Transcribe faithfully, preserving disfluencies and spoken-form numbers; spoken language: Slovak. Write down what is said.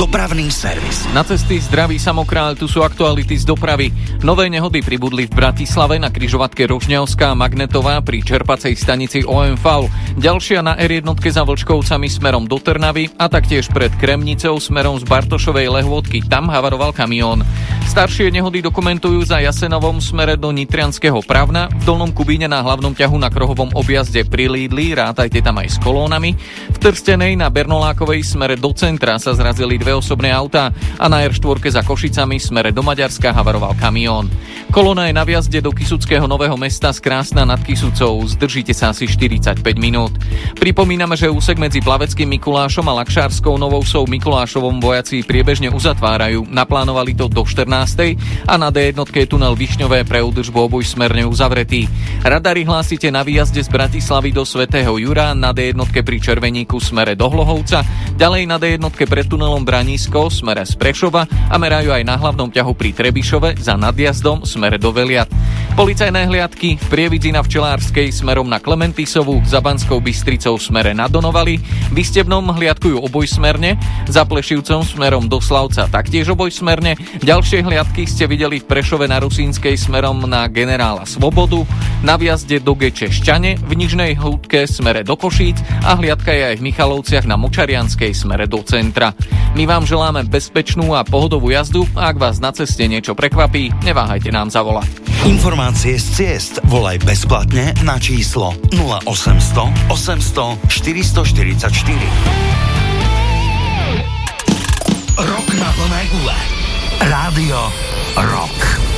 Dopravný servis. Na cesty zdraví samokráľ, tu sú aktuality z dopravy. Nové nehody pribudli v Bratislave na križovatke Rožňavská Magnetová pri čerpacej stanici ó em vé. Ďalšia na er jedna za Vlčkovcami smerom do Trnavy a taktiež pred Kremnicou smerom z Bartošovej Lehôtky. Tam havaroval kamión. Staršie nehody dokumentujú za Jasenovom smere do Nitrianskeho Pravna, v Dolnom Kubíne na hlavnom ťahu na kruhovom objazde pri Lídli, rátajte tam aj s kolónami. V Trstenej na Bernolákovej smere do centra sa zrazili dve osobné autá a na er štyri za Košicami smere do Maďarska havaroval kamión. Kolóna je na vjazde do Kysuckého Nového Mesta z Krásna nad Kysucou. Zdržíte sa asi štyridsaťpäť minút. Pripomíname, že úsek medzi Plaveckým Mikulášom a Lakšárskou Novou-Sou Mikulášovom vojaci priebežne uzatvárajú. Naplánovali to do štrnástej a na dé jedna je tunel Višňové pre údržbu obojsmerne uzavretý. Radary hlásite na výjazde z Bratislavy do Svätého Jura, na dé jedna pri Červeníku smere do Hlohovca, ďalej na dé jedna pred tunelom Branisko smere z Prešova a merajú aj na hlavnom ťahu pri Trebišove za nadjazdom smere do Veliat. Policajné hliadky v Prievidzi na Včelárskej smerom na Klementisovu, za Banskou Bystricou smere na Donovali, v Istebnom hliadkujú obojsmerne, za Plešivcom smerom do Slavca taktiež obojsmerne, ďalšie hliadky ste videli v Prešove na Rusínskej smerom na Generála Svobodu, na vjazde do Geče Šťane, v Nižnej Húdke smere do Košíc a hliadka je aj v Michalovciach na Močarianskej smere do centra. My vám želáme bezpečnú a pohodovú jazdu a ak vás na ceste niečo prekvapí, neváhajte nám zavolať. Informácie z ciest volaj bezplatne na číslo nula osemsto osemsto štyristoštyridsaťštyri. Rok na plné gule. Rádio Rock.